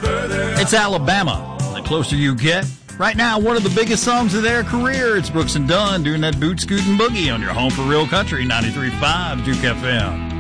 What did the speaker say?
It's Alabama. The closer you get. Right now, one of the biggest songs of their career. It's Brooks and Dunn doing that boot scootin' boogie on your home for real country, 93.5 Duke FM.